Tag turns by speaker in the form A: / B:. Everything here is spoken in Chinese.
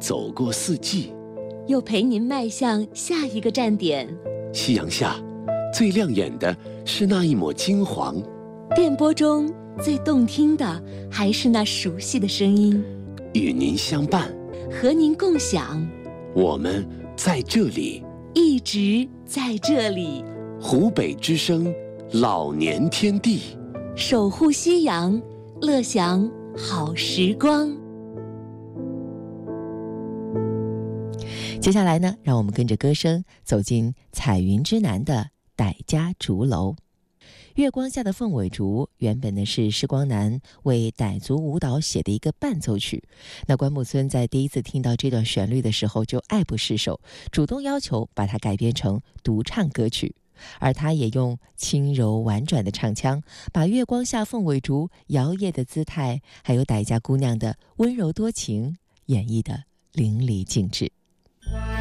A: 走过四季，
B: 又陪您迈向下一个站点。
A: 夕阳下，最亮眼的是那一抹金黄；
B: 电波中最动听的还是那熟悉的声音。
A: 与您相伴，
B: 和您共享。
A: 我们在这里，
B: 一直在这里。
A: 湖北之声，老年天地，
B: 守护夕阳，乐享好时光。
C: 接下来呢，让我们跟着歌声走进彩云之南的傣家竹楼。月光下的凤尾竹原本呢是施光南为傣族舞蹈写的一个伴奏曲。那关木村在第一次听到这段旋律的时候就爱不释手，主动要求把它改编成独唱歌曲。而他也用轻柔婉转的唱腔，把月光下凤尾竹摇曳的姿态，还有傣家姑娘的温柔多情演绎得淋漓尽致。